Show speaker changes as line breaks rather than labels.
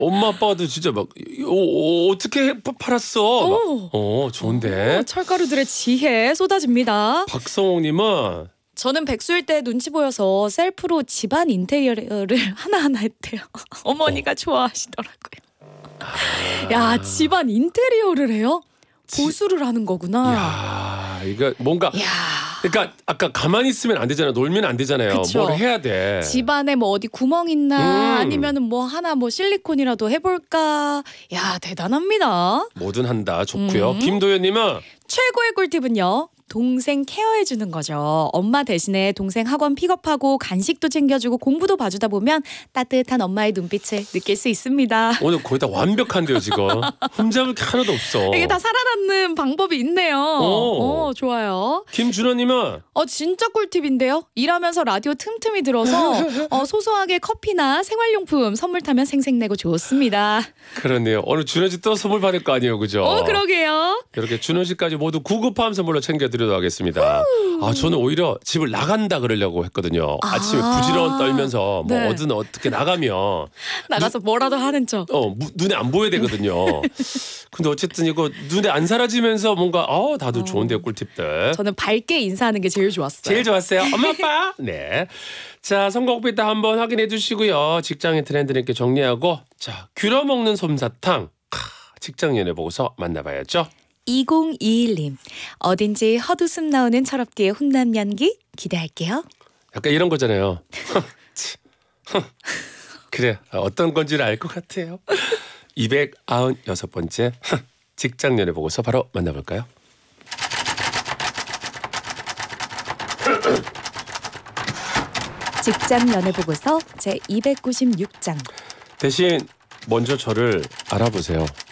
엄마 아빠도 진짜 막 어떻게 팔았어? 막, 좋은데.
철가루들의 지혜 쏟아집니다.
박성옥님은
저는 백수일 때 눈치 보여서 셀프로 집안 인테리어를 하나하나 했대요. 어머니가 좋아하시더라고요. 야, 집안 인테리어를 해요? 보수를 하는 거구나.
야, 이거 뭔가 그러니까 아까 가만히 있으면 안 되잖아요. 놀면 안 되잖아요.
그쵸.
뭘 해야 돼.
집안에 뭐 어디 구멍 있나 아니면은 뭐 하나 뭐 실리콘이라도 해볼까. 야, 대단합니다.
뭐든 한다. 좋고요. 김도현님은
최고의 꿀팁은요. 동생 케어해주는 거죠. 엄마 대신에 동생 학원 픽업하고 간식도 챙겨주고 공부도 봐주다 보면 따뜻한 엄마의 눈빛을 느낄 수 있습니다.
오늘 거의 다 완벽한데요 지금. 흠잡을 게 하나도 없어.
이게 다 살아남는 방법이 있네요. 좋아요.
김준호님은
진짜 꿀팁인데요. 일하면서 라디오 틈틈이 들어서 소소하게 커피나 생활용품 선물 타면 생색내고 좋습니다.
그렇네요. 오늘 준호 씨 또 선물 받을 거 아니에요, 그죠?
그러게요.
이렇게 준호 씨까지 모두 구급함 선물로 챙겨드리도록 하겠습니다. 저는 오히려 집을 나간다 그러려고 했거든요. 아침에 부지런 떨면서 뭐 어든 어떻게 나가면
나가서 뭐라도 하는 척.
눈에 안 보여야 되거든요. 근데 어쨌든 이거 눈에 안 사라지면서 뭔가 다들 좋은데요, 꿀팁들.
저는 밝게 인사하는 게 제일 좋았어요.
제일 좋았어요. 엄마 아빠. 네. 자, 선곡 비타 한번 확인해 주시고요. 직장의 트렌드 이렇게 정리하고 자, 귤어 먹는 솜사탕. 직장 연애 보고서 만나봐야죠.
2021님. 어딘지 헛웃음 나오는 철업기의 훈남 연기 기대할게요.
약간 이런 거잖아요. 그래, 어떤 건지를 알 것 같아요. 296번째 직장 연애 보고서 바로 만나볼까요?
직장 연애 보고서 제 296장.
대신 먼저 저를 알아보세요.